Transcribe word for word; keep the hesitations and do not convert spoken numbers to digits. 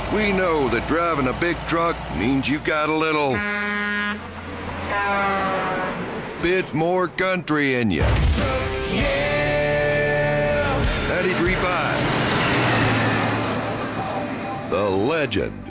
We know that driving a big truck means you got a little bit more country in you. Yeah! ninety-three point five. The Legend.